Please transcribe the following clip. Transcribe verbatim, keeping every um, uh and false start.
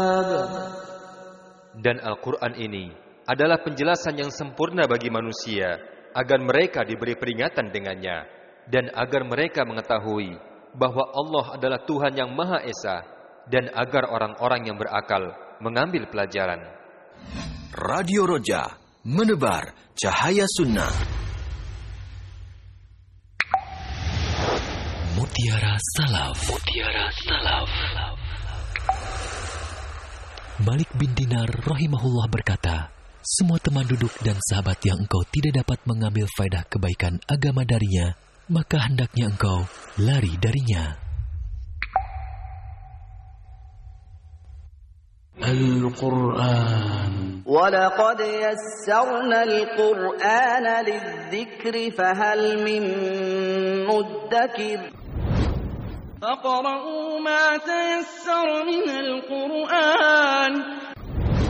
Dan Al-Quran ini adalah penjelasan yang sempurna bagi manusia agar mereka diberi peringatan dengannya dan agar mereka mengetahui bahwa Allah adalah Tuhan yang Maha Esa dan agar orang-orang yang berakal mengambil pelajaran. Radio Roja, menebar cahaya sunnah. Mutiara Salaf. Mutiara Salaf. Malik bin Dinar rahimahullah berkata, semua teman duduk dan sahabat yang engkau tidak dapat mengambil faedah kebaikan agama darinya, maka hendaknya engkau lari darinya. Al-Quran. وَلَقَدْ يَسَّرْنَا الْقُرْآنَ لِلذِّكْرِ فَهَلْ مِن مُّدَّكِرٍ فَاقْرَؤُوا مَا تَيَسَّرَ مِنَ الْقُرْآنِ